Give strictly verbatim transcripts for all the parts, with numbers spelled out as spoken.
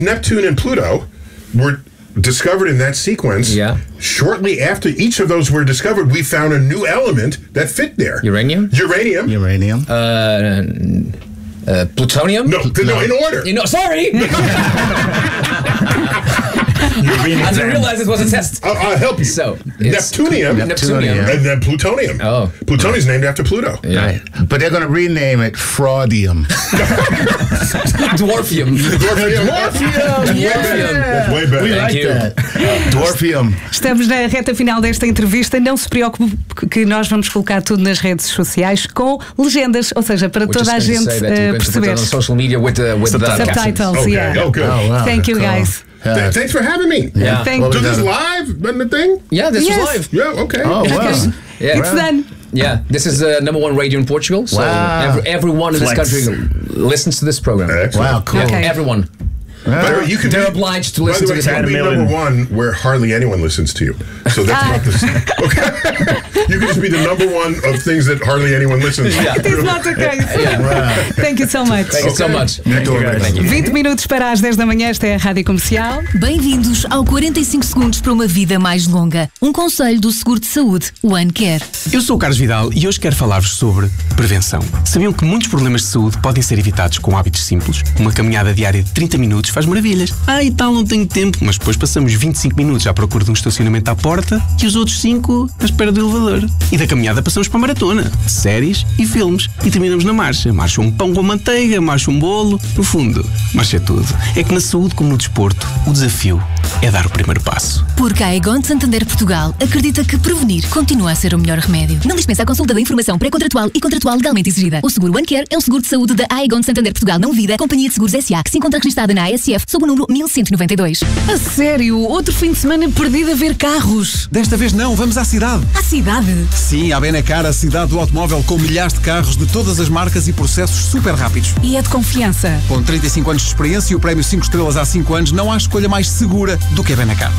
Neptune and Pluto were discovered in that sequence. Yeah. Shortly after each of those were discovered, we found a new element that fit there. Uranium? Uranium. Uranium. Uh, uh, plutonium? No, no, no, in order. You know, sorry! I didn't realize it was a test. I'll, I'll help you. So, Neptunium, Neptunium, and then plutonium. Oh. Plutonium's named after Pluto. Yeah. Right. But they're going to rename it Fraudium. Dwarfium. Dwarfium. Dwarfium. That's way better. We Thank like you. that. Dwarfium. Estamos na reta final desta entrevista. Não se preocupe que nós vamos colocar tudo nas redes sociais com legendas, ou seja, para We're toda a just going gente to say that we're uh, going to put perceber. it on social media with the, with the Subtitles, Okay. yeah. Oh, good. Oh, wow. Thank you, Cool. guys. Yeah. Thanks for having me. Yeah. Thank Well, Do we this got live on the thing? Yeah, this Yes. was live. Yeah, okay. Oh, wow. Yeah. It's done. Yeah, this is uh, number one radio in Portugal. So Wow. every, everyone in this Flex. country listens to this program. Excellent. Wow, cool. Okay. Everyone. By the way, you can They're be, obliged to by listen the to way, this you can be program. number one where hardly anyone listens to you. So that's not the same. Okay. You can just be the number one of things that hardly anyone listens to. It is not the case. Yeah. Thank you so much. Thank you so Okay. much. Thank you, guys. Thank you. vinte minutos para as dez da manhã, esta é a Rádio Comercial. Bem-vindos ao quarenta e cinco segundos para uma vida mais longa. Um conselho do Seguro de Saúde, o OneCare. Eu sou o Carlos Vidal e hoje quero falar-vos sobre prevenção. Sabiam que muitos problemas de saúde podem ser evitados com hábitos simples? Uma caminhada diária de trinta minutos faz maravilhas. Ah, e tal, não tenho tempo, mas depois passamos vinte e cinco minutos à procura de um estacionamento à porta e os outros cinco à espera do elevador. E da caminhada passamos para a maratona, de séries e filmes. E terminamos na marcha. Marcha um pão com manteiga, marcha um bolo. No fundo, marcha tudo. É que na saúde como no desporto, o desafio é dar o primeiro passo. Porque a Aegon Santander Portugal acredita que prevenir continua a ser o melhor remédio. Não dispensa a consulta da informação pré-contratual e contratual legalmente exigida. O seguro OneCare é o seguro de saúde da Aegon Santander Portugal Não Vida, Companhia de Seguros S A, que se encontra registrada na A S F sob o número mil cento e noventa e dois. A sério, outro fim de semana perdido a ver carros. Desta vez não, vamos à cidade. À cidade? Sim, à Benacar, a cidade do automóvel com milhares de carros de todas as marcas e processos super rápidos. E é de confiança. Com trinta e cinco anos de experiência e o prémio cinco estrelas há cinco anos, não há escolha mais segura do que a Benacar.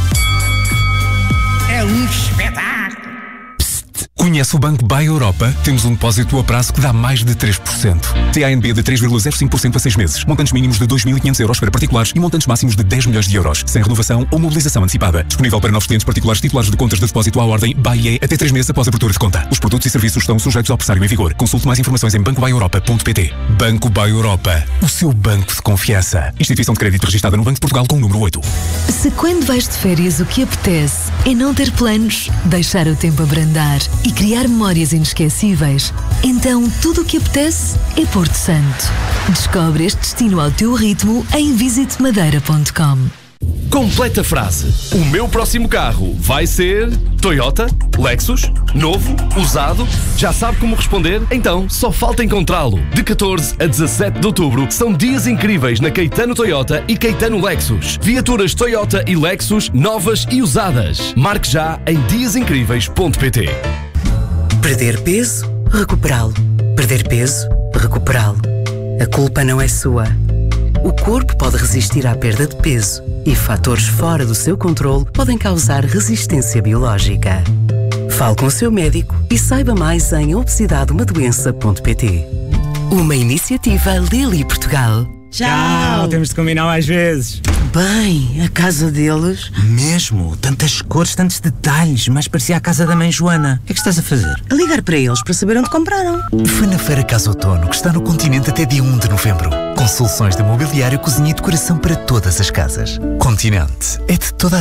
É um espetáculo! Conhece o Banco Buy Europa? Temos um depósito a prazo que dá mais de três por cento. T A N B de três vírgula zero cinco por cento a seis meses. Montantes mínimos de dois mil e quinhentos euros para particulares e montantes máximos de dez milhões de euros. Sem renovação ou mobilização antecipada. Disponível para novos clientes particulares titulares de contas de depósito à ordem B I E até três meses após a abertura de conta. Os produtos e serviços estão sujeitos ao pressário em vigor. Consulte mais informações em banco buy europa ponto pt. Banco Buy Europa. O seu banco de confiança. Instituição de crédito registrada no Banco de Portugal com o número oito. Se quando vais de férias o que apetece é não ter planos, deixar o tempo abrandar e criar memórias inesquecíveis, então tudo o que apetece é Porto Santo. Descobre este destino ao teu ritmo em visite madeira ponto com. Completa a frase. O meu próximo carro vai ser Toyota, Lexus, novo, usado. Já sabe como responder? Então só falta encontrá-lo. De catorze a dezassete de outubro são dias incríveis na Caetano Toyota e Caetano Lexus. Viaturas Toyota e Lexus novas e usadas. Marque já em dias incríveis ponto pt. Perder peso, recuperá-lo. Perder peso, recuperá-lo. A culpa não é sua. O corpo pode resistir à perda de peso e fatores fora do seu controle podem causar resistência biológica. Fale com o seu médico e saiba mais em obesidade uma doença ponto pt. Uma iniciativa Lili Portugal. Tchau! Temos de combinar mais vezes. Bem, a casa deles... Mesmo, tantas cores, tantos detalhes, mas parecia a casa da mãe Joana. O que é que estás a fazer? A ligar para eles para saber onde compraram. Foi na Feira Casa Outono, que está no continente até dia um de novembro. Com soluções de mobiliário, cozinha e decoração para todas as casas. Continente é de toda a